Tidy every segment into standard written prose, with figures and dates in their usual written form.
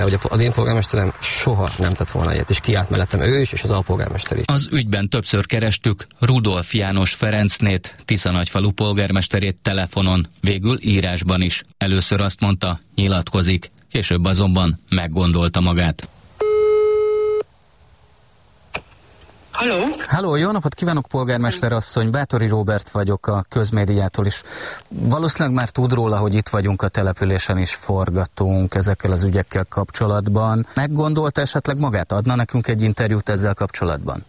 Hogy az én polgármesterem soha nem tett volna ilyet, és kiállt mellettem ő is, és az alpolgármester is. Az ügyben többször kerestük Rudolf János Ferencnét, Tiszanagyfalu polgármesterét telefonon, végül írásban is. Először azt mondta, nyilatkozik, később azonban meggondolta magát. Halló, jó napot kívánok, polgármester asszony, Bátori Róbert vagyok a Közmédiától is. Valószínűleg már tud róla, hogy itt vagyunk a településen is forgatunk ezekkel az ügyekkel kapcsolatban. Meggondolta esetleg magát, adna nekünk egy interjút ezzel kapcsolatban?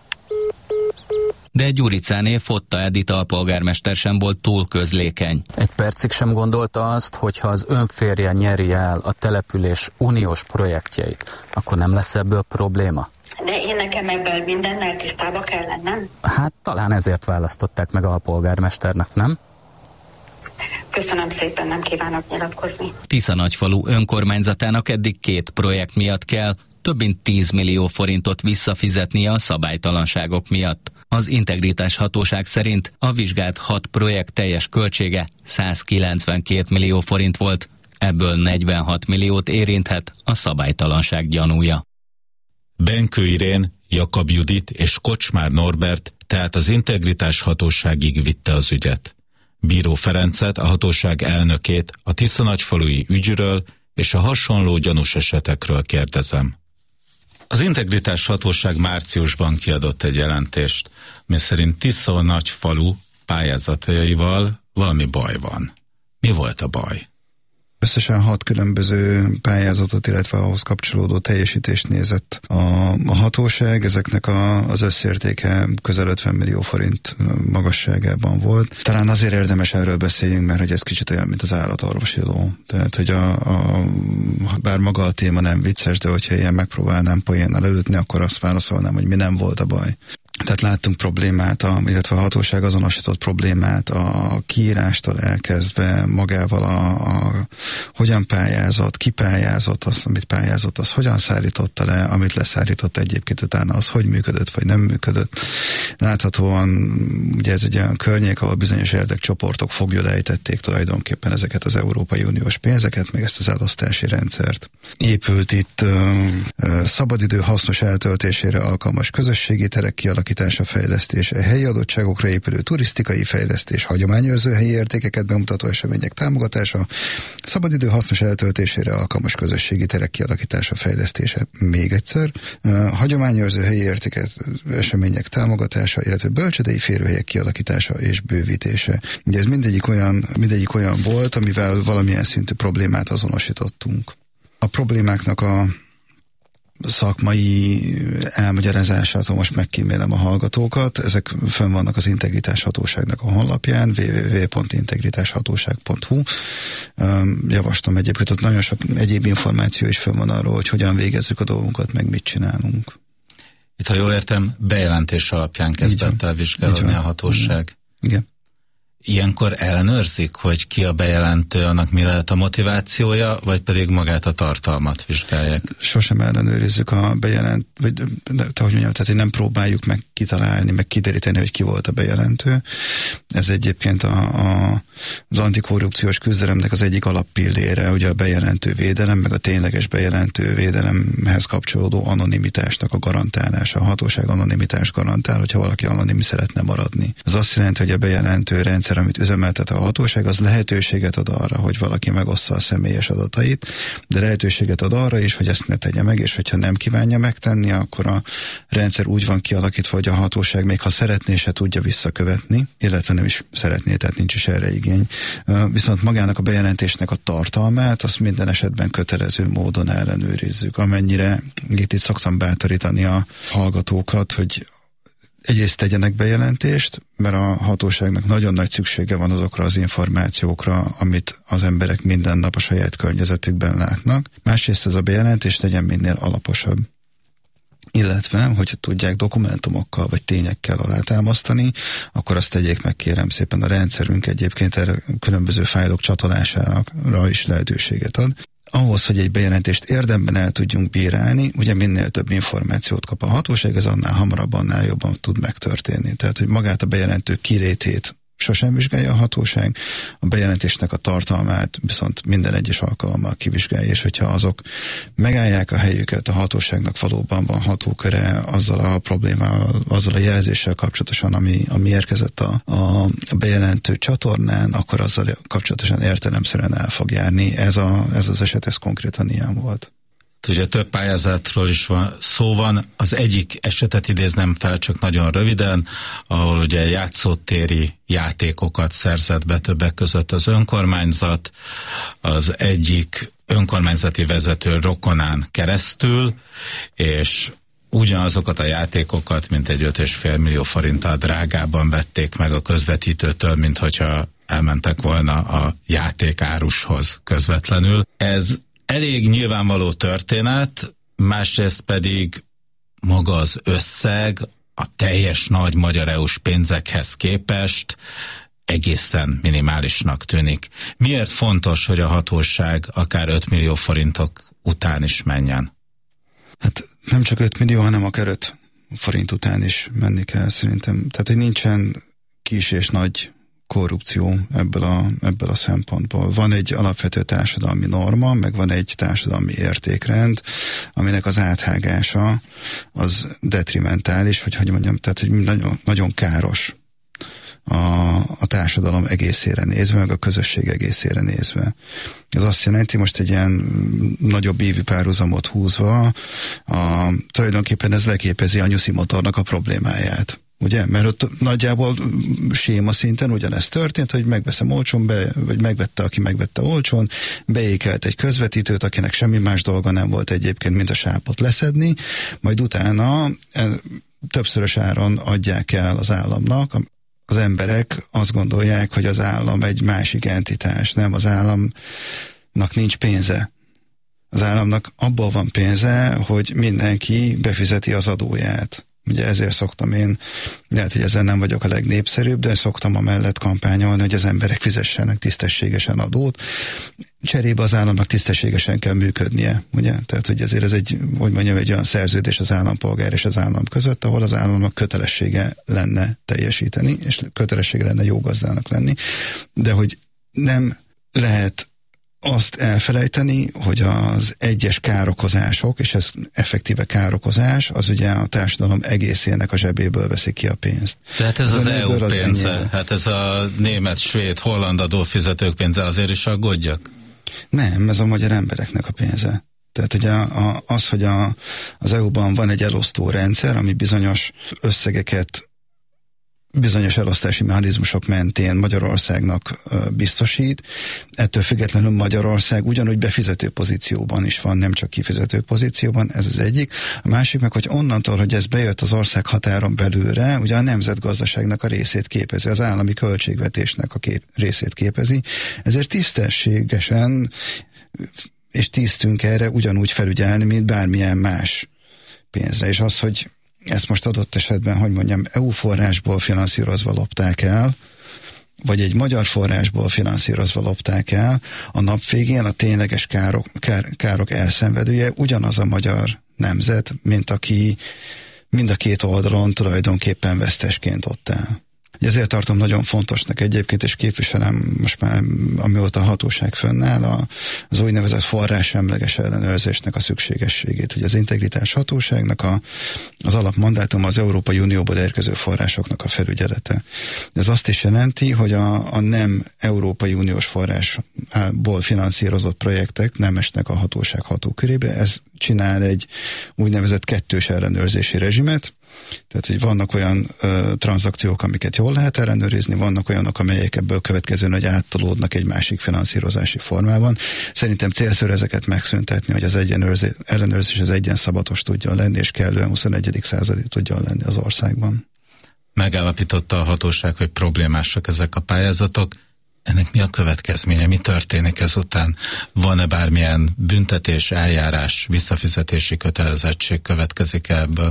De Gyuricáné Fotta Edita alpolgármester sem volt túl közlékeny. Egy percig sem gondolta azt, hogyha az önférje nyeri el a település uniós projektjeit, akkor nem lesz ebből probléma? De én nekem ebből mindennel tisztába kell lennem? Hát talán ezért választották meg alpolgármesternek, nem? Köszönöm szépen, nem kívánok nyilatkozni. Tiszanagyfalu önkormányzatának eddig 2 projekt miatt kell több mint 10 millió forintot visszafizetnie a szabálytalanságok miatt. Az Integritás Hatóság szerint a vizsgált 6 projekt teljes költsége 192 millió forint volt, ebből 46 milliót érinthet a szabálytalanság gyanúja. Benkő Irén, Jakab Judit és Kocsmár Norbert tehát az Integritás Hatóságig vitte az ügyet. Bíró Ferencet, a hatóság elnökét a tiszanagyfalui ügyről és a hasonló gyanús esetekről kérdezem. Az Integritás Hatóság márciusban kiadott egy jelentést, mely szerint Tiszanagyfalu pályázataival valami baj van. Mi volt a baj? Összesen 6 különböző pályázatot, illetve ahhoz kapcsolódó teljesítést nézett a hatóság. Ezeknek az összértéke közel 50 millió forint magasságában volt. Talán azért érdemes erről beszéljünk, mert hogy ez kicsit olyan, mint az állatorvosi ló. Tehát, hogy bár maga a téma nem vicces, de hogyha ilyen megpróbálnám poénnal elütni, akkor azt válaszolnám, hogy mi nem volt a baj. Tehát láttunk problémát, illetve a hatóság azonosított problémát a kiírástól elkezdve magával hogyan pályázott, ki pályázott, azt, amit pályázott, az hogyan szállította le, amit leszállított egyébként utána, az hogy működött, vagy nem működött. Láthatóan ugye ez egy olyan környék, ahol bizonyos érdekcsoportok foglyul ejtették tulajdonképpen ezeket az Európai Uniós pénzeket, meg ezt az elosztási rendszert. Épült itt szabadidő hasznos eltöltésére alkalmas közösségi terek kialakítása, fejlesztése, helyi adottságokra épülő turisztikai fejlesztés, hagyományőrző helyi értékeket bemutató események támogatása, szabadidő hasznos eltöltésére alkalmas közösségi terek kialakítása, fejlesztése, még egyszer, hagyományőrző helyi értéket, események támogatása, illetve bölcsődei férőhelyek kialakítása és bővítése. Ugye ez mindegyik olyan volt, amivel valamilyen szintű problémát azonosítottunk. A problémáknak a szakmai elmagyarázását, most megkímélem a hallgatókat, ezek fönn vannak az Integritás Hatóságnak a honlapján, www.integritáshatóság.hu. Javaslom egyébként, ott nagyon sok egyéb információ is fönn van arról, hogy hogyan végezzük a dolgunkat, meg mit csinálunk. Itt, ha jól értem, bejelentés alapján kezdett el vizsgálódni a hatóság. Igen. Ilyenkor ellenőrzik, hogy ki a bejelentő, annak mi lehet a motivációja, vagy pedig magát a tartalmat vizsgálják? Sosem ellenőrizzük a tehát hogy nem próbáljuk meg kitalálni, meg kideríteni, hogy ki volt a bejelentő. Ez egyébként az antikorrupciós küzdelemnek az egyik alappillére, ugye a bejelentő védelem, meg a tényleges bejelentő védelemhez kapcsolódó anonimitásnak a garantálása. A hatóság anonimitást garantál, hogyha valaki anonim szeretne maradni. Ez azt jelenti, hogy a bejelentő rendszer, amit üzemeltet a hatóság, az lehetőséget ad arra, hogy valaki megossza a személyes adatait, de lehetőséget ad arra is, hogy ezt ne tegye meg, és hogyha nem kívánja megtenni, akkor a rendszer úgy van kialakítva, hogy a hatóság még ha szeretné, se tudja visszakövetni, illetve nem is szeretné, tehát nincs is erre igény. Viszont magának a bejelentésnek a tartalmát, azt minden esetben kötelező módon ellenőrizzük. Amennyire itt szoktam bátorítani a hallgatókat, hogy egyrészt tegyenek bejelentést, mert a hatóságnak nagyon nagy szüksége van azokra az információkra, amit az emberek minden nap a saját környezetükben látnak. Másrészt ez a bejelentés legyen minél alaposabb. Illetve, hogyha tudják dokumentumokkal vagy tényekkel alátámasztani, akkor azt tegyék meg, kérem szépen, a rendszerünk egyébként erre különböző fájlok csatolására is lehetőséget ad. Ahhoz, hogy egy bejelentést érdemben el tudjunk bírálni, ugye minél több információt kap a hatóság, ez annál hamarabb, annál jobban tud megtörténni. Tehát, hogy magát a bejelentő kilétét sosem vizsgálja a hatóság, a bejelentésnek a tartalmát viszont minden egyes alkalommal kivizsgálja, és hogyha azok megállják a helyüket, a hatóságnak valóban van hatóköre azzal a problémával, azzal a jelzéssel kapcsolatosan, ami érkezett a bejelentő csatornán, akkor azzal kapcsolatosan értelemszerűen el fog járni. Ez az eset, ez konkrétan ilyen volt. Ugye több pályázatról is szó van. Az egyik esetet idéznem fel csak nagyon röviden, ahol ugye játszótéri játékokat szerzett be többek között az önkormányzat, az egyik önkormányzati vezető rokonán keresztül, és ugyanazokat a játékokat, mint egy 5,5 millió forinttal drágában vették meg a közvetítőtől, mint hogyha elmentek volna a játékárushoz közvetlenül. Ez elég nyilvánvaló történet, másrészt pedig maga az összeg a teljes nagy magyar EU-s pénzekhez képest egészen minimálisnak tűnik. Miért fontos, hogy a hatóság akár 5 millió forintok után is menjen? Hát nem csak 5 millió, hanem akár 5 forint után is menni kell szerintem. Tehát, hogy nincsen kis és nagy korrupció ebből a szempontból. Van egy alapvető társadalmi norma, meg van egy társadalmi értékrend, aminek az áthágása az detrimentális, vagy hogy mondjam, tehát hogy nagyon, nagyon káros a társadalom egészére nézve, meg a közösség egészére nézve. Ez azt jelenti, most egy ilyen nagyobb évi párhuzamot húzva, tulajdonképpen ez leképezi a nyuszi motornak a problémáját. Ugye? Mert ott nagyjából séma szinten ugyanezt történt, hogy megveszem olcsón, vagy megvette, aki megvette olcsón, beékelt egy közvetítőt, akinek semmi más dolga nem volt egyébként, mint a sápot leszedni, majd utána többszörös áron adják el az államnak. Az emberek azt gondolják, hogy az állam egy másik entitás, nem, az államnak nincs pénze. Az államnak abból van pénze, hogy mindenki befizeti az adóját. Ugye ezért szoktam én, lehet, hogy ezzel nem vagyok a legnépszerűbb, de szoktam amellett kampányolni, hogy az emberek fizessenek tisztességesen adót. Cserébe az államnak tisztességesen kell működnie, ugye? Tehát, hogy ezért ez egy olyan szerződés az állampolgár és az állam között, ahol az államnak kötelessége lenne teljesíteni, és kötelessége lenne jó gazdának lenni, de hogy nem lehet azt elfelejteni, hogy az egyes károkozások, és ez effektíve károkozás, az ugye a társadalom egészének a zsebéből veszik ki a pénzt. Tehát ez az EU pénze, hát ez a német, svéd, holland adófizetők pénze, azért is aggódjak? Nem, ez a magyar embereknek a pénze. Tehát ugye hogy az EU-ban van egy elosztó rendszer, ami bizonyos összegeket bizonyos elosztási mechanizmusok mentén Magyarországnak biztosít. Ettől függetlenül Magyarország ugyanúgy befizető pozícióban is van, nem csak kifizető pozícióban, ez az egyik. A másik meg, hogy onnantól, hogy ez bejött az ország határon belülre, ugye a nemzetgazdaságnak a részét képezi, az állami költségvetésnek a részét képezi, ezért tisztességesen és tisztünk erre ugyanúgy felügyelni, mint bármilyen más pénzre. És az, hogy ezt most adott esetben, hogy mondjam, EU forrásból finanszírozva lopták el, vagy egy magyar forrásból finanszírozva lopták el, a nap végén a tényleges károk elszenvedője ugyanaz a magyar nemzet, mint aki mind a két oldalon tulajdonképpen vesztesként ott áll. Ezért tartom nagyon fontosnak egyébként, és képviselem most már, amióta a hatóság fönnáll, az úgynevezett forrássemleges ellenőrzésnek a szükségességét. Ugye az integritás hatóságnak az alapmandátum az Európai Unióból érkező forrásoknak a felügyelete. Ez azt is jelenti, hogy a nem Európai Uniós forrásból finanszírozott projektek nem esnek a hatóság hatókörébe. Ez csinál egy úgynevezett kettős ellenőrzési rezsimet. Tehát, hogy vannak olyan tranzakciók, amiket jól lehet ellenőrizni, vannak olyanok, amelyek ebből következően, hogy áttolódnak egy másik finanszírozási formában. Szerintem célszerű ezeket megszüntetni, hogy az ellenőrzés az egyenszabatos tudjon lenni, és kellően 21. századi tudjon lenni az országban. Megállapította a hatóság, hogy problémásak ezek a pályázatok. Ennek mi a következménye? Mi történik ezután? Van-e bármilyen büntetés, eljárás, visszafizetési kötelezettség következik ebből?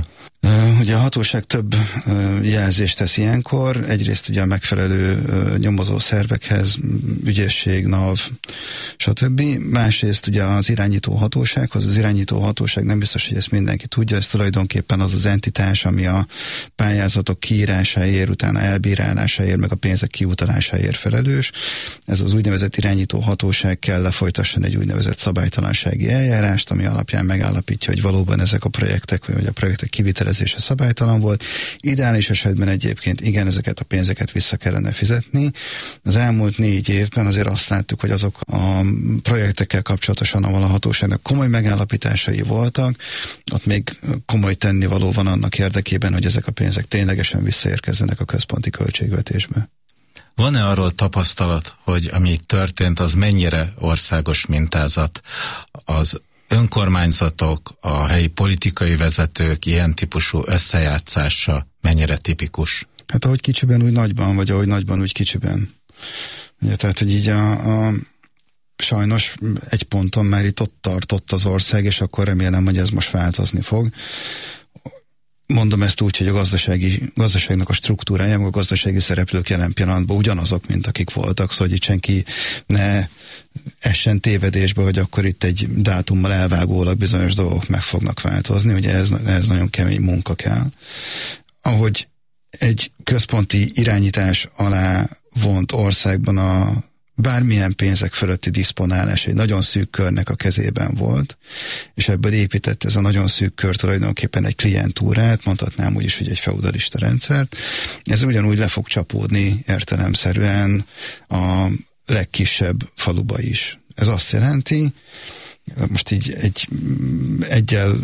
Ugye a hatóság több jelzést tesz ilyenkor, egyrészt ugye a megfelelő nyomozó szervekhez, ügyészség, NAV, stb. Másrészt ugye az irányító hatósághoz. Az irányító hatóság, nem biztos, hogy ezt mindenki tudja, ez tulajdonképpen az az entitás, ami a pályázatok kiírásáért, utána elbírálásáért, meg a pénzek kiutalásáért felelős. Ez az úgynevezett irányító hatóság kell lefolytasson egy úgynevezett szabálytalansági eljárást, ami alapján megállapítja, hogy valóban ezek a projektek, vagy a projektek kivitelezése szabálytalan volt. Ideális esetben egyébként igen, ezeket a pénzeket vissza kellene fizetni. Az elmúlt 4 évben azért azt láttuk, hogy azok a projektekkel kapcsolatosan, ahol a hatóságnak komoly megállapításai voltak, ott még komoly tennivaló van annak érdekében, hogy ezek a pénzek ténylegesen visszaérkezzenek a központi költségvetésbe. Van-e arról tapasztalat, hogy ami itt történt, az mennyire országos mintázat? Az önkormányzatok, a helyi politikai vezetők ilyen típusú összejátszása mennyire tipikus? Hát ahogy kicsiben, úgy nagyban, vagy ahogy nagyban, úgy kicsiben. Ugye, tehát, hogy így sajnos egy ponton már itt ott tartott az ország, és akkor remélem, hogy ez most változni fog. Mondom ezt úgy, hogy a gazdaságnak a struktúrája, a gazdasági szereplők jelen pillanatban ugyanazok, mint akik voltak, szóval hogy senki ne essen tévedésbe, hogy akkor itt egy dátummal elvágólag bizonyos dolgok meg fognak változni, ugye ez nagyon kemény munka kell. Ahogy egy központi irányítás alá vont országban a bármilyen pénzek fölötti diszponálás egy nagyon szűk körnek a kezében volt, és ebből épített ez a nagyon szűk kör tulajdonképpen egy klientúrát, mondhatnám úgy is, hogy egy feudalista rendszert. Ez ugyanúgy le fog csapódni értelemszerűen a legkisebb faluba is. Ez azt jelenti, most így egyel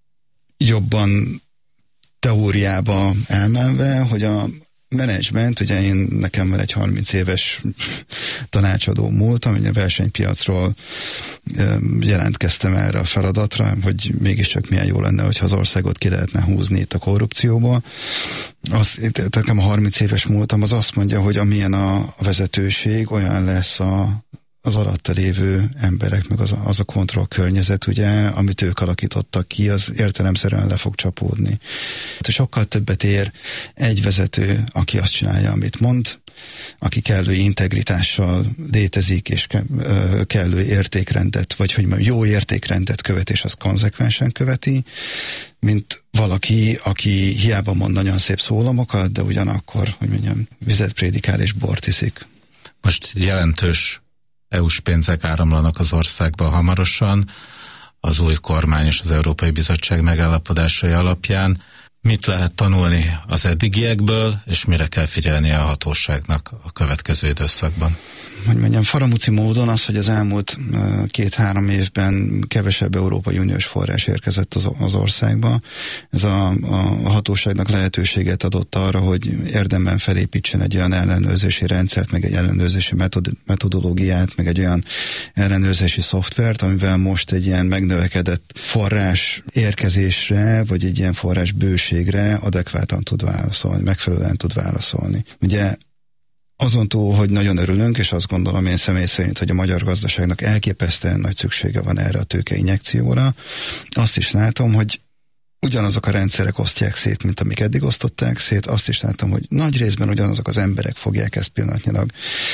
jobban teóriába elmenve, hogy a menedzsment, ugye nekem van egy 30 éves tanácsadó múltam, ugye a versenypiacról jelentkeztem erre a feladatra, hogy mégiscsak milyen jó lenne, hogyha az országot ki lehetne húzni itt a korrupcióból. Nekem a 30 éves múltam az azt mondja, hogy amilyen a vezetőség, olyan lesz az alatta lévő emberek, meg az a kontrollkörnyezet, ugye, amit ők alakítottak ki, az értelemszerűen le fog csapódni. Sokkal többet ér egy vezető, aki azt csinálja, amit mond, aki kellő integritással létezik, és kellő értékrendet, vagy hogy jó értékrendet követ, és azt konzekvensen követi, mint valaki, aki hiába mond nagyon szép szólamokat, de ugyanakkor, hogy mondjam, vizet prédikál és bort iszik. Most jelentős EU-s pénzek áramlanak az országba hamarosan, az új kormány és az Európai Bizottság megállapodásai alapján. Mit lehet tanulni az eddigiekből, és mire kell figyelnie a hatóságnak a következő időszakban? Hogy mondjam, faramúci módon az, hogy az elmúlt 2-3 évben kevesebb Európai Uniós forrás érkezett az országba. Ez a hatóságnak lehetőséget adott arra, hogy érdemben felépítsen egy olyan ellenőrzési rendszert, meg egy ellenőrzési metodológiát, meg egy olyan ellenőrzési szoftvert, amivel most egy ilyen megnövekedett forrás érkezésre, vagy egy ilyen forrás bőségre adekvátan tud válaszolni, megfelelően tud válaszolni. Ugye azon túl, hogy nagyon örülünk, és azt gondolom én személy szerint, hogy a magyar gazdaságnak elképesztően nagy szüksége van erre a tőkeinjekcióra, azt is látom, hogy ugyanazok a rendszerek osztják szét, mint amik eddig osztották szét, azt is látom, hogy nagy részben ugyanazok az emberek fogják ezt pillanatnyilag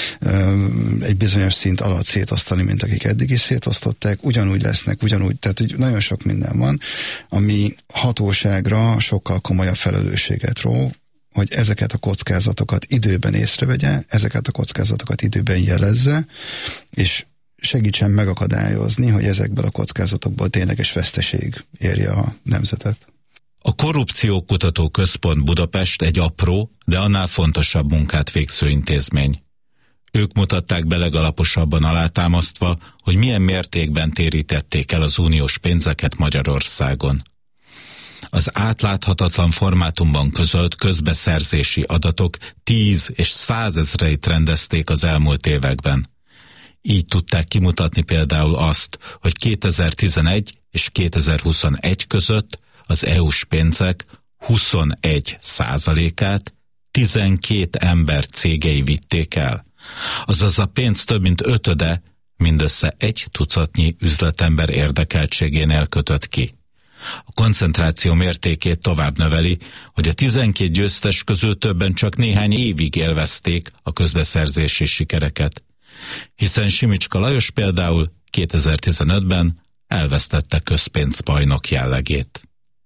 egy bizonyos szint alatt szétosztani, mint akik eddig is szétosztották, ugyanúgy lesznek, tehát hogy nagyon sok minden van, ami hatóságra sokkal komolyabb felelősséget ró, hogy ezeket a kockázatokat időben észrevegye, ezeket a kockázatokat időben jelezze, és segítsen megakadályozni, hogy ezekből a kockázatokból tényleges veszteség érje a nemzetet. A Korrupciókutató Központ Budapest egy apró, de annál fontosabb munkát végző intézmény. Ők mutatták be legalaposabban alátámasztva, hogy milyen mértékben térítették el az uniós pénzeket Magyarországon. Az átláthatatlan formátumban közölt közbeszerzési adatok 10 és 100 ezreit rendezték az elmúlt években. Így tudták kimutatni például azt, hogy 2011 és 2021 között az EU-s pénzek 21%-át 12 ember cégei vitték el. Azaz a pénz több mint 5-öde mindössze 1 tucatnyi üzletember érdekeltségénél kötött ki. A koncentráció mértékét tovább növeli, hogy a 12 győztes közül többen csak néhány évig élvezték a közbeszerzési sikereket, hiszen Simicska Lajos például 2015-ben elvesztette közpénzbajnok jellegét.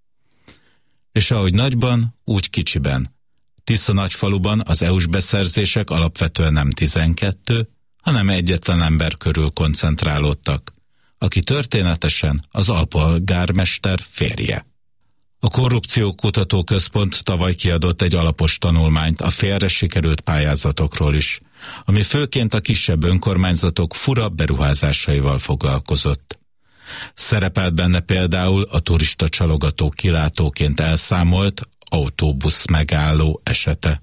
És ahogy nagyban, úgy kicsiben. Tisza-Nagyfaluban az EU-s beszerzések alapvetően nem 12, hanem egyetlen ember körül koncentrálódtak, aki történetesen az alpolgármester férje. A Korrupciókutató Központ tavaly kiadott egy alapos tanulmányt a félre sikerült pályázatokról is, ami főként a kisebb önkormányzatok fura beruházásaival foglalkozott. Szerepelt benne például a turista csalogató kilátóként elszámolt autóbusz megálló esete.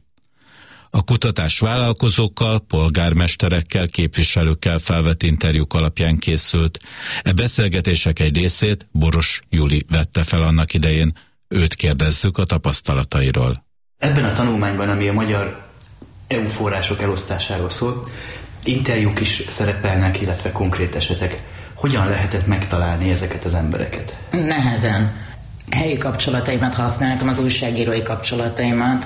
A kutatás vállalkozókkal, polgármesterekkel, képviselőkkel felvett interjúk alapján készült. E beszélgetések egy részét Boros Juli vette fel annak idején, őt kérdezzük a tapasztalatairól. Ebben a tanulmányban, ami a magyar EU források elosztásáról szól, interjúk is szerepelnek, illetve konkrét esetek. Hogyan lehetett megtalálni ezeket az embereket? Nehezen. Helyi kapcsolataimat használtam, az újságírói kapcsolataimat,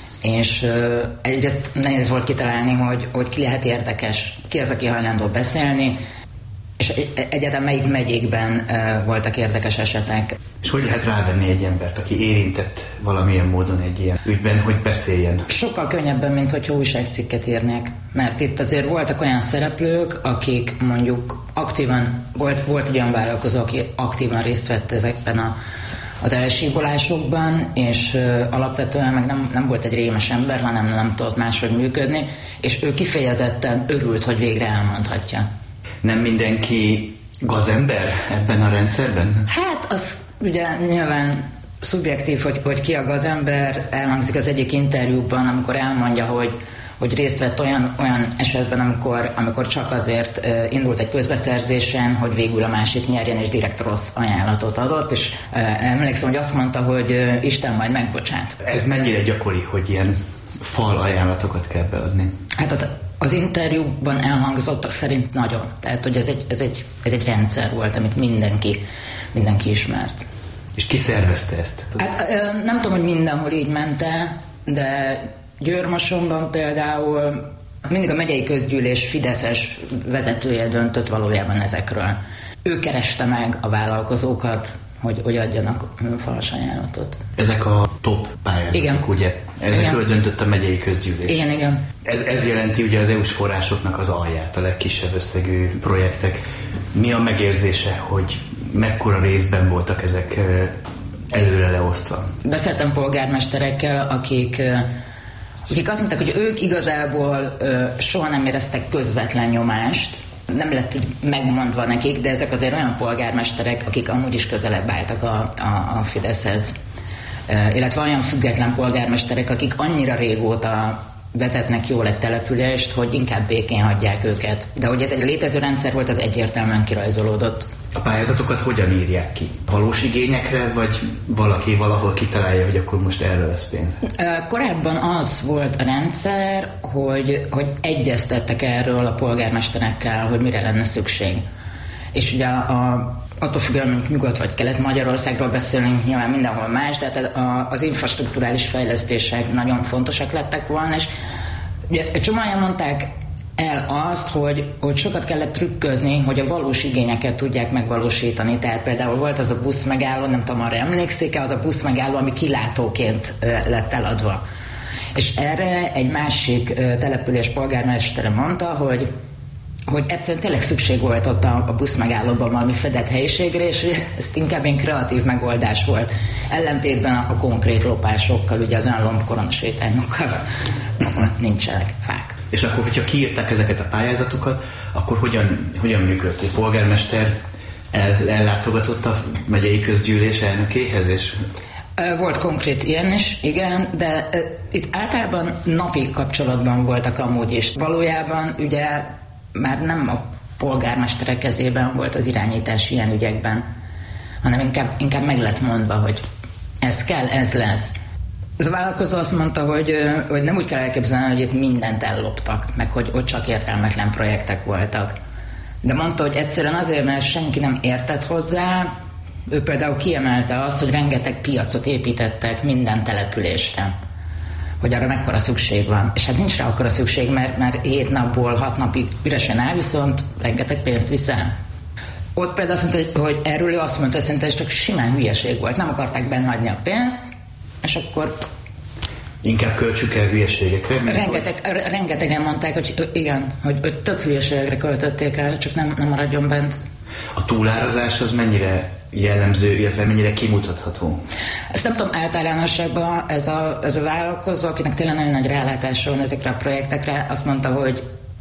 és egyrészt nehéz volt kitalálni, hogy ki lehet érdekes, ki az, aki hajlandó beszélni, és egyáltalán melyik megyékben voltak érdekes esetek. És hogy lehet rávenni egy embert, aki érintett valamilyen módon egy ilyen ügyben, hogy beszéljen? Sokkal könnyebben, mint hogyha újságcikket írnék. Mert itt azért voltak olyan szereplők, akik mondjuk aktívan, volt olyan vállalkozó, aki aktívan részt vett ezekben az elsíbolásokban, és alapvetően meg nem volt egy rémes ember, hanem nem tudott máshogy működni, és ő kifejezetten örült, hogy végre elmondhatja. Nem mindenki gazember ebben a rendszerben? Hát az ugye nyilván szubjektív, hogy ki a gazember, elhangzik az egyik interjúban, amikor elmondja, hogy részt vett olyan esetben, amikor csak azért indult egy közbeszerzésen, hogy végül a másik nyerjen, és direkt rossz ajánlatot adott, és emlékszem, hogy azt mondta, hogy Isten majd megbocsát. Ez mennyire gyakori, hogy ilyen fal ajánlatokat kell beadni? Hát az interjúban elhangzottak szerint nagyon. Tehát, hogy ez egy rendszer volt, amit mindenki ismert. És ki szervezte ezt? Hát nem tudom, hogy mindenhol így ment-e, de Győr-Mosonban például mindig a megyei közgyűlés fideszes vezetője döntött valójában ezekről. Ő kereste meg a vállalkozókat, hogy adjanak falas ajánlatot. Ezek a top pályázatok, igen. Ugye? Ezekről döntött a megyei közgyűlés. Igen. Ez jelenti ugye az EU-s forrásoknak az alját, a legkisebb összegű projektek. Mi a megérzése, hogy mekkora részben voltak ezek előre leosztva? Beszéltem polgármesterekkel, akik azt mondták, hogy ők igazából soha nem éreztek közvetlen nyomást, nem lett így megmondva nekik, de ezek azért olyan polgármesterek, akik amúgy is közelebb álltak a Fideszhez. Illetve olyan független polgármesterek, akik annyira régóta vezetnek jól egy települést, hogy inkább békén hagyják őket. De hogy ez egy létező rendszer volt, az egyértelműen kirajzolódott. A pályázatokat hogyan írják ki? Valós igényekre, vagy valaki valahol kitalálja, hogy akkor most erre lesz pénz? Korábban az volt a rendszer, hogy egyeztettek erről a polgármesterekkel, hogy mire lenne szükség. És ugye attól függően, hogy Nyugat vagy Kelet-Magyarországról beszélünk, nyilván mindenhol más, de az infrastrukturális fejlesztések nagyon fontosak lettek volna, és ugye csomóan mondták el azt, hogy sokat kellett trükközni, hogy a valós igényeket tudják megvalósítani. Tehát például volt az a buszmegálló, nem tudom, arra emlékszik-e, az a buszmegálló, ami kilátóként lett eladva. És erre egy másik település polgármestere mondta, hogy egyszerűen tényleg szükség volt ott a buszmegállóban valami fedett helyiségre, és ez inkább egy kreatív megoldás volt. Ellentétben a konkrét lopásokkal, ugye az olyan lombkoronasétányokkal nincsenek fák. És akkor, hogyha kiírták ezeket a pályázatokat, akkor hogyan működött? A polgármester ellátogatott a megyei közgyűlés elnökéhez, és... Volt konkrét ilyen is, igen, de itt általában napi kapcsolatban voltak amúgy is. Valójában ugye már nem a polgármesterek kezében volt az irányítás ilyen ügyekben, hanem inkább meg lett mondva, hogy ez kell, ez lesz. Ez a vállalkozó azt mondta, hogy nem úgy kell elképzelni, hogy itt mindent elloptak, meg hogy csak értelmetlen projektek voltak. De mondta, hogy egyszerűen azért, mert senki nem értett hozzá, Ő például kiemelte azt, hogy rengeteg piacot építettek minden településre, hogy arra mekkora szükség van. És hát nincs rá akkora szükség, mert 7 napból 6 napig üresen áll, viszont rengeteg pénzt viszel. Ott például azt mondta, hogy erről ő azt mondta, hogy szerintem ez csak simán hülyeség volt. Nem akarták benne hagyni a pénzt, és akkor... Inkább költsük el hülyeségekre? Rengetegen mondták, hogy igen, hogy tök hülyeségekre költötték el, csak nem maradjon bent. A túlárazás az mennyire jellemző, illetve mennyire kimutatható? Ezt nem tudom, általánosságban ez a vállalkozó, akinek tényleg nagyon nagy rálátása van ezekre a projektekre, azt mondta, hogy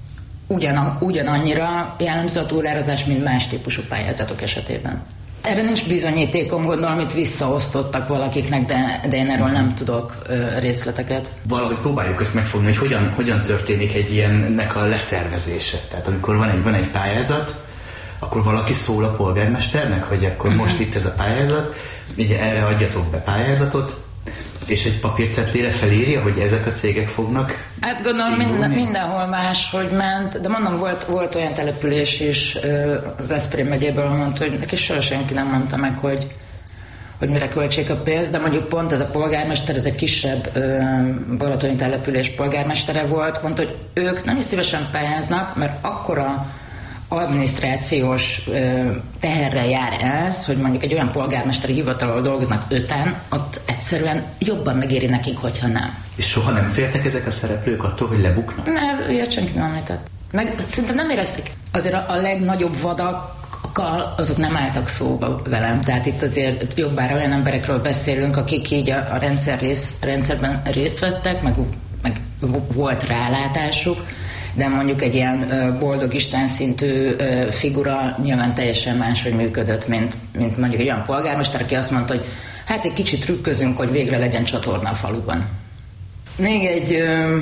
ugyanannyira jellemző a túlárazás, mint más típusú pályázatok esetében. Erre nincs bizonyítékom, gondolom, amit visszaosztottak valakiknek, de én erről nem tudok részleteket. Valahogy próbáljuk ezt megfogni, hogy hogyan történik egy ilyennek a leszervezése. Tehát amikor van egy pályázat, akkor valaki szól a polgármesternek, hogy akkor most itt ez a pályázat, ugye erre adjatok be pályázatot, és egy papírcetlére felírja, hogy ezek a cégek fognak. Hát gondolom mindenhol máshogy ment, de mondom, volt olyan település is Veszprém megyéből, mondta, hogy neki soha senki nem mondta meg, hogy mire költsék a pénzt, de mondjuk pont ez a polgármester, ez egy kisebb balatoni település polgármestere volt, mondta, hogy ők nem is szívesen pályáznak, mert akkora adminisztrációs teherrel jár ez, hogy mondjuk egy olyan polgármesteri hivatalról dolgoznak 5-en, ott egyszerűen jobban megéri nekik, hogyha nem. És soha nem féltek ezek a szereplők attól, hogy lebuknak? Mert ilyet senki nem említett. Meg szerintem nem érezték. Azért a legnagyobb vadakkal azok nem álltak szóba velem. Tehát itt azért jobbára olyan emberekről beszélünk, akik így a rendszerben részt vettek, meg volt rálátásuk, de mondjuk egy ilyen boldog Isten szintű figura nyilván teljesen máshogy működött, mint mondjuk egy olyan polgármester, aki azt mondta, hogy hát egy kicsit trükközünk, hogy végre legyen csatorna a faluban. Még egy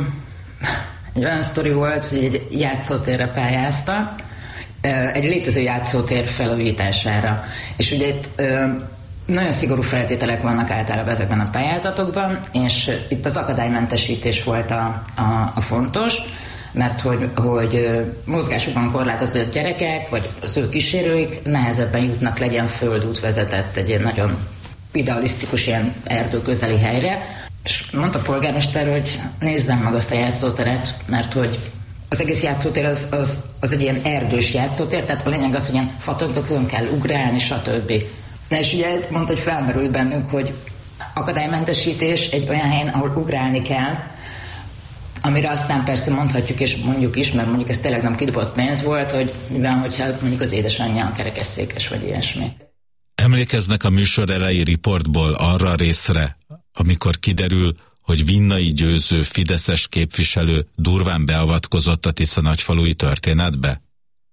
olyan sztori volt, hogy egy játszótérre pályázta, egy létező játszótér felújítására. És ugye itt nagyon szigorú feltételek vannak általában ezekben a pályázatokban, és itt az akadálymentesítés volt a fontos, mert hogy mozgásukban korlátozott gyerekek, vagy az ő kísérőik nehezebben jutnak, legyen földút vezetett egy ilyen nagyon idealisztikus ilyen erdőközeli helyre. És mondta a polgármester, hogy nézzem meg azt a játszóteret, mert hogy az egész játszótér az egy ilyen erdős játszótér, tehát a lényeg az, hogy ilyen fatöbbökön kell ugrálni, stb. Na és ugye mondta, hogy felmerült bennünk, hogy akadálymentesítés egy olyan helyen, ahol ugrálni kell, amire aztán persze mondhatjuk és mondjuk is, mert mondjuk ez tényleg nem kidobott pénz volt, hogy mivel, hogyha mondjuk az édesanyja a kerekesszékes vagy ilyesmi. Emlékeznek a műsor elejé riportból arra a részre, amikor kiderül, hogy Vinnai Győző fideszes képviselő durván beavatkozott a Tiszanagyfalui történetbe?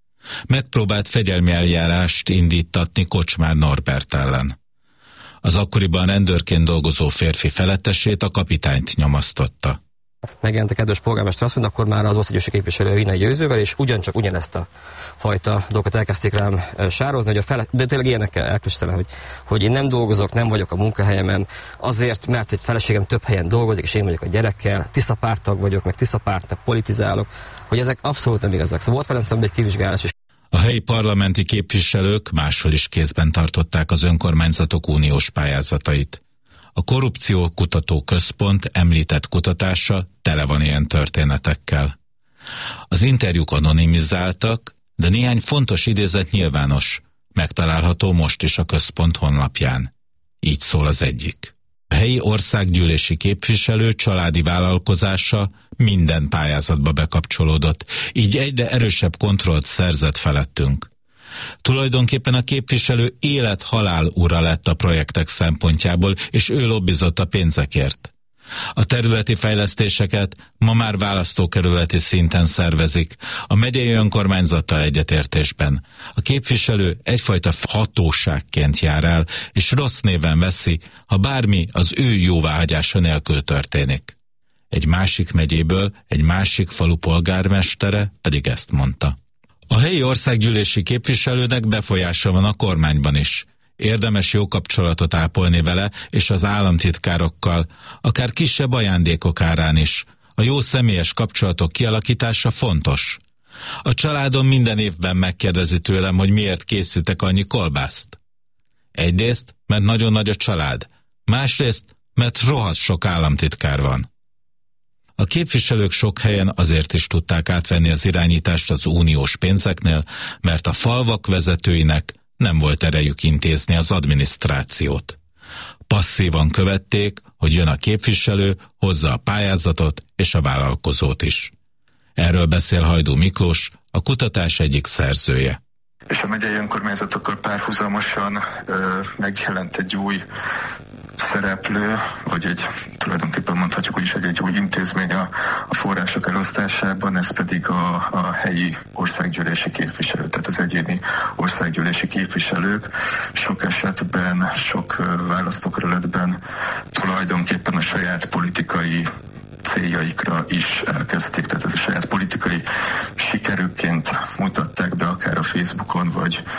Megpróbált fegyelmi eljárást indítatni Kocsmár Norbert ellen. Az akkoriban rendőrként dolgozó férfi felettesét, a kapitányt nyomasztotta. Megjelent a kedves polgármester azt mondta, akkor már az országgyűlési képviselő Vinnai Győzővel, és ugyanezt a fajta dolgokat elkezdték rám sározni, hogy de tényleg ilyenekkel elköszönöm, hogy én nem dolgozok, nem vagyok a munkahelyemen, azért, mert egy feleségem több helyen dolgozik, és én vagyok a gyerekkel, Tiszapárttag vagyok, meg Tiszapártnak politizálok, hogy ezek abszolút nem igazak. Szóval volt velem szemben egy kivizsgálás is. A helyi parlamenti képviselők máshol is kézben tartották az önkormányzatok uniós pályázatait. A Korrupciókutató Központ említett kutatása tele van ilyen történetekkel. Az interjúk anonimizáltak, de néhány fontos idézet nyilvános, megtalálható most is a központ honlapján. Így szól az egyik. A helyi országgyűlési képviselő családi vállalkozása minden pályázatba bekapcsolódott, így egyre erősebb kontrollt szerzett felettünk. Tulajdonképpen a képviselő élet-halál ura lett a projektek szempontjából, és ő lobbizott a pénzekért. A területi fejlesztéseket ma már választókerületi szinten szervezik, a megyei önkormányzattal egyetértésben. A képviselő egyfajta hatóságként jár el, és rossz néven veszi, ha bármi az ő jóváhagyása nélkül történik. Egy másik megyéből, egy másik falu polgármestere pedig ezt mondta. A helyi országgyűlési képviselőnek befolyása van a kormányban is. Érdemes jó kapcsolatot ápolni vele és az államtitkárokkal, akár kisebb ajándékok árán is. A jó személyes kapcsolatok kialakítása fontos. A családom minden évben megkérdezi tőlem, hogy miért készítek annyi kolbászt. Egyrészt, mert nagyon nagy a család, másrészt, mert rohadt sok államtitkár van. A képviselők sok helyen azért is tudták átvenni az irányítást az uniós pénzeknél, mert a falvak vezetőinek nem volt erejük intézni az adminisztrációt. Passzívan követték, hogy jön a képviselő, hozza a pályázatot és a vállalkozót is. Erről beszél Hajdú Miklós, a kutatás egyik szerzője. És a megyei önkormányzatokkal párhuzamosan megjelent egy új szereplő, vagy tulajdonképpen mondhatjuk úgy is, egy új intézmény a források elosztásában, ez pedig a helyi országgyűlési képviselő, tehát az egyéni országgyűlési képviselők sok esetben, sok választókerületben tulajdonképpen a saját politikai céljaikra is elkezdték, tehát ez a saját politikai sikerükként mutatták be akár a Facebookon,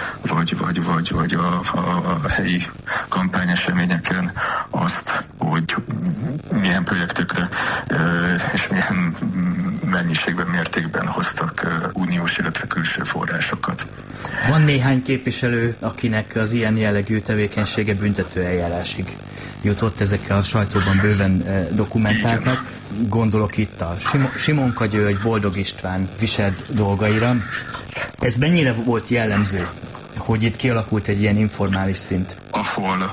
vagy a helyi kampányeseményeken azt, hogy milyen projektekre és milyen mennyiségben, mértékben hoztak uniós, illetve külső forrásokat. Van néhány képviselő, akinek az ilyen jellegű tevékenysége büntetőeljárásig jutott, ezekkel a sajtóban bőven dokumentáltak. Gondolok itt a Simonka György, Boldog István viselt dolgaira. Ez mennyire volt jellemző, hogy itt kialakult egy ilyen informális szint? Ahol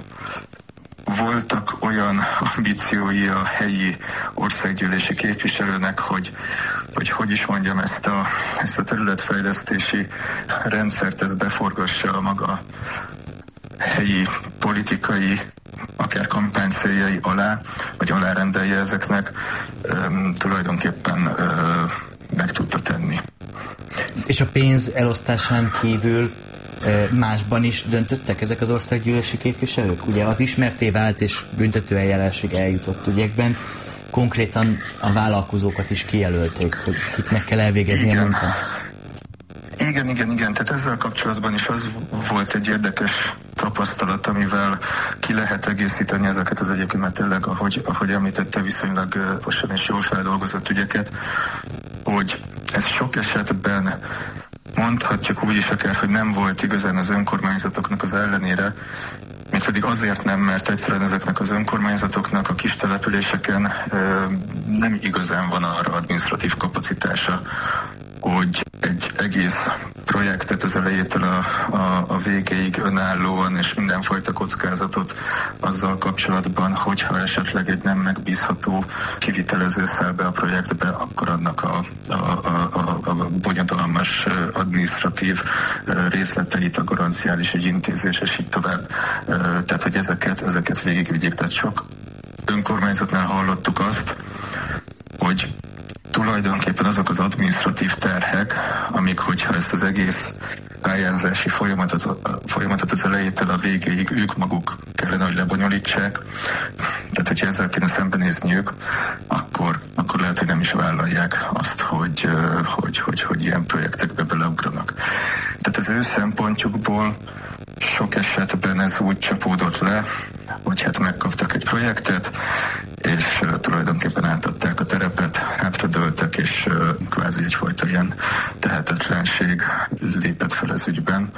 voltak olyan ambíciói a helyi országgyűlési képviselőnek, hogy is mondjam, ezt a területfejlesztési rendszert, ez beforgassa a maga helyi politikai, akár kampánycéljai alá, vagy alárendelje ezeknek, tulajdonképpen meg tudta tenni. És a pénz elosztásán kívül másban is döntöttek ezek az országgyűlési képviselők? Ugye az ismertté vált és büntetőeljárásig eljutott ügyekben konkrétan a vállalkozókat is kijelölték, hogy kiknek kell elvégezni a munkát. Igen. Tehát ezzel kapcsolatban is az volt egy érdekes tapasztalat, amivel ki lehet egészíteni ezeket az egyébként, mert tényleg, ahogy említette, viszonylag okosan és jól feldolgozott ügyeket, hogy ez sok esetben mondhatjuk úgy is akár, hogy nem volt igazán az önkormányzatoknak az ellenére, mégpedig azért nem, mert egyszerűen ezeknek az önkormányzatoknak a kis településeken nem igazán van arra adminisztratív kapacitása, hogy egy egész projektet az elejétől a végéig önállóan és mindenfajta kockázatot azzal kapcsolatban, hogyha esetleg egy nem megbízható kivitelező száll be a projektbe, akkor annak a bonyodalmas adminisztratív részleteit, a garanciális ügyintézés és így tovább. Tehát, hogy ezeket végigvigyék. Tehát sok önkormányzatnál hallottuk azt, hogy tulajdonképpen azok az adminisztratív terhek, amik, hogyha ezt az egész pályázási folyamatot az elejétől a végéig ők maguk kellene, hogy lebonyolítsák. Tehát, hogyha ezzel kéne szembenézniük, akkor lehet, hogy nem is vállalják azt, hogy ilyen projektekbe beleugranak. Tehát az ő szempontjukból sok esetben ez úgy csapódott le, hogy hát megkaptak egy projektet, és tulajdonképpen átadták a terepet, hátradőltek, és kvázi egyfajta ilyen tehetetlenség lépett fel az ügyben.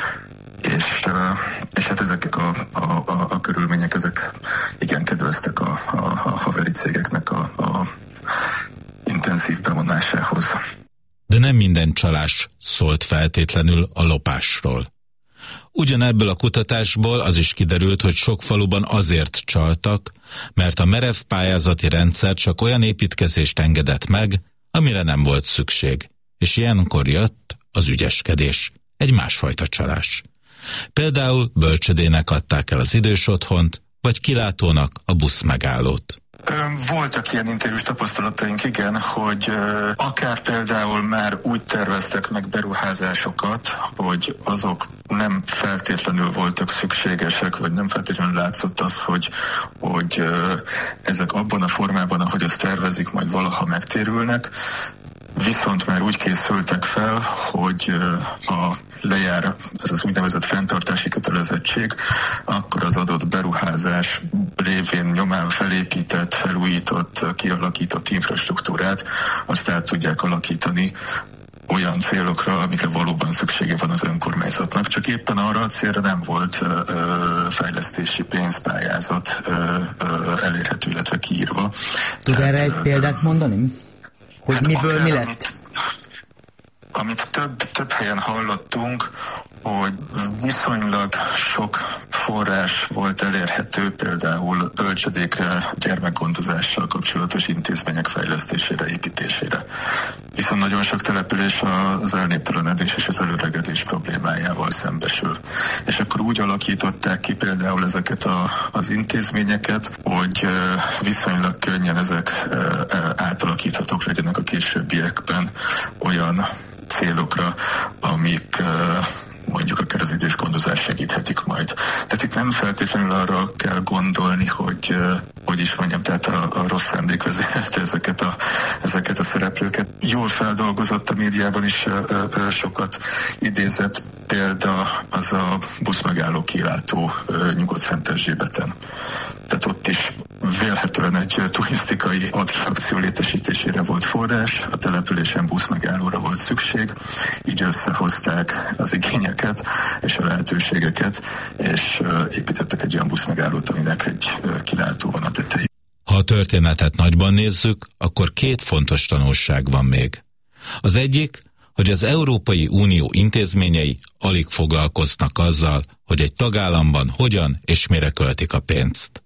És hát ezek a körülmények, ezek igen kedveztek a haveri cégeknek a intenzív bevonásához. De nem minden csalás szólt feltétlenül a lopásról. Ugyanebből a kutatásból az is kiderült, hogy sok faluban azért csaltak, mert a merev pályázati rendszer csak olyan építkezést engedett meg, amire nem volt szükség, és ilyenkor jött az ügyeskedés, egy másfajta csalás. Például bölcsödének adták el az idős otthont, vagy kilátónak a buszmegállót. Voltak ilyen interjús tapasztalataink, igen, hogy akár például már úgy terveztek meg beruházásokat, hogy azok nem feltétlenül voltak szükségesek, vagy nem feltétlenül látszott az, hogy ezek abban a formában, ahogy azt tervezik, majd valaha megtérülnek, viszont már úgy készültek fel, hogy ha lejár ez az úgynevezett fenntartási kötelezettség, akkor az adott beruházás révén nyomán felépített, felújított, kialakított infrastruktúrát azt át tudják alakítani olyan célokra, amikre valóban szüksége van az önkormányzatnak, csak éppen arra a célra nem volt fejlesztési pénzpályázat elérhető, illetve kiírva. Tud erre egy példát mondani? Hogy hát miből mi lett? Amit több helyen hallottunk, hogy viszonylag sok forrás volt elérhető, például bölcsödékre, gyermekgondozással kapcsolatos intézmények fejlesztésére, építésére. Viszont nagyon sok település az elnéptelenedés és az előregedés problémájával szembesül. És akkor úgy alakították ki például ezeket az intézményeket, hogy viszonylag könnyen ezek átalakíthatók legyenek a későbbiekben olyan célokra, amik mondjuk akár az idős gondozás segíthetik majd. Tehát itt nem feltétlenül arra kell gondolni, hogy is mondjam, tehát a rossz emlék vezérelte ezeket a szereplőket. Jól feldolgozott, a médiában is sokat idézett példa az a buszmegálló kilátó Nyugat-Szent-Erzsébeten. Tehát ott is vélhetően egy turisztikai attrakció létesítésére volt forrás, a településen buszmegállóra volt szükség, így összehozták az igényeket és a lehetőségeket, és építettek egy olyan buszmegállót, aminek egy kilátó van a tetején. Ha a történetet nagyban nézzük, akkor két fontos tanulság van még. Az egyik, hogy az Európai Unió intézményei alig foglalkoznak azzal, hogy egy tagállamban hogyan és mire költik a pénzt.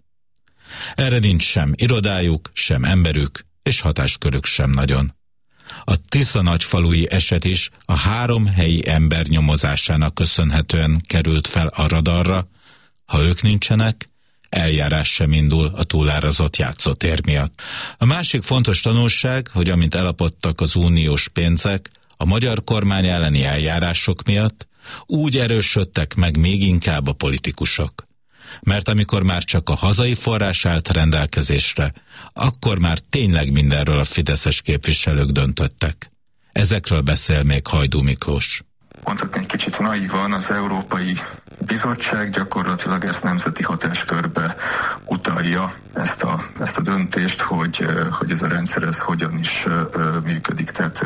Erre nincs sem irodájuk, sem emberük, és hatáskörük sem nagyon. A Tisza-Nagyfalui eset is a 3 helyi ember nyomozásának köszönhetően került fel a radarra. Ha ők nincsenek, eljárás sem indul a túlárazott játszótér miatt. A másik fontos tanulság, hogy amint elapodtak az uniós pénzek, a magyar kormány elleni eljárások miatt úgy erősödtek meg még inkább a politikusok. Mert amikor már csak a hazai forrás állt rendelkezésre, akkor már tényleg mindenről a fideszes képviselők döntöttek. Ezekről beszél még Hajdú Miklós. Mondhatni egy kicsit naívan, az Európai Bizottság gyakorlatilag ezt nemzeti hatáskörbe utalja, ezt a döntést, hogy ez a rendszer ez hogyan is működik. Tehát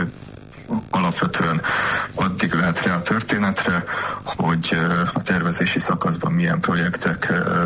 alapvetően addig lát rá a történetre, hogy a tervezési szakaszban milyen projektekre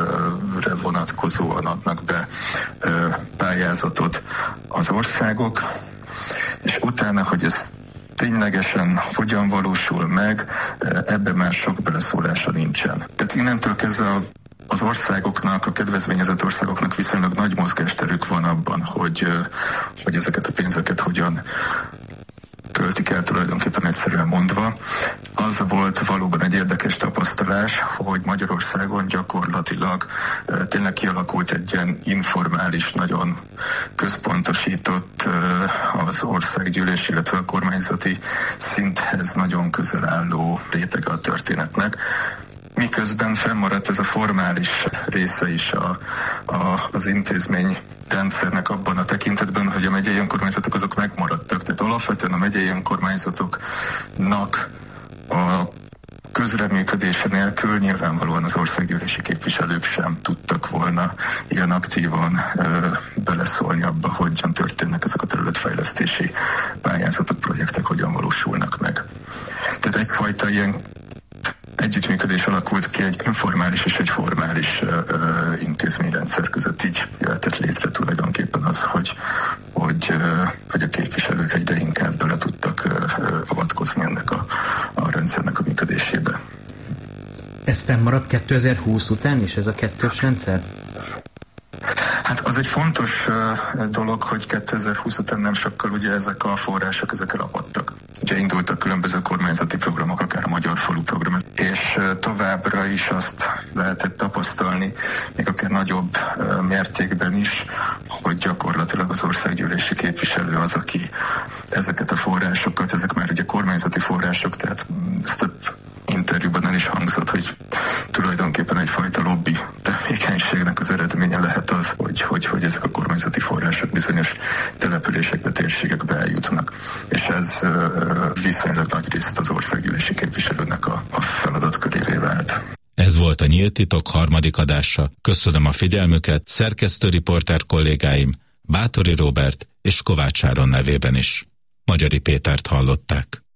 vonatkozóan adnak be pályázatot az országok, és utána, hogy ez ténylegesen hogyan valósul meg, ebben már sok beleszólása nincsen. Tehát innentől kezdve az országoknak, a kedvezményezett országoknak viszonylag nagy mozgásterük van abban, hogy ezeket a pénzeket hogyan költik el, tulajdonképpen egyszerűen mondva. Az volt valóban egy érdekes tapasztalás, hogy Magyarországon gyakorlatilag tényleg kialakult egy ilyen informális, nagyon központosított az országgyűlés, illetve a kormányzati szinthez nagyon közel álló rétege a történetnek. Miközben fennmaradt ez a formális része is az intézmény rendszernek abban a tekintetben, hogy a megyei önkormányzatok azok megmaradtak. Tehát alapvetően a megyei önkormányzatoknak a közreműködése nélkül nyilvánvalóan az országgyűlési képviselők sem tudtak volna ilyen aktívan beleszólni abba, hogyan történnek ezek a területfejlesztési pályázatok, projektek, hogyan valósulnak meg. Tehát egyfajta ilyen együttműködés alakult ki egy informális és egy formális intézményrendszer között. Így jöhetett létre tulajdonképpen az, hogy a képviselők egyre inkább bele tudtak avatkozni ennek a rendszernek a működésébe. Ez fennmaradt 2020 után is, ez a kettős rendszer? Hát az egy fontos dolog, hogy 2020 után nem sokkal ugye ezek a források, ezek elapadtak. Ugye indultak különböző kormányzati programok, akár a Magyar Falu program, és továbbra is azt lehetett tapasztalni, még akár nagyobb mértékben is, hogy gyakorlatilag az országgyűlési képviselő az, aki ezeket a forrásokat, ezek már ugye kormányzati források, tehát ez több interjúban el is hangzott, hogy tulajdonképpen egyfajta lobby tevékenységnek az eredménye lehet az, hogy ezek a kormányzati források bizonyos településekbe, térségekbe eljutnak. És ez viszonylag nagy részt az országgyűlési képviselőnek a feladatkörévé vált. Ez volt a Nyílt Titok harmadik adása. Köszönöm a figyelmüket, szerkesztő riporter kollégáim, Báthori Róbert és Kovács Áron nevében is. Magyari Pétert hallották.